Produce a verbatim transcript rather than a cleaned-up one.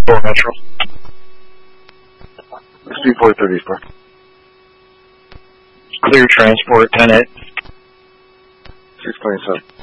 four Metro. C four thirty-four. Clear transport, ten eight. six twenty-seven.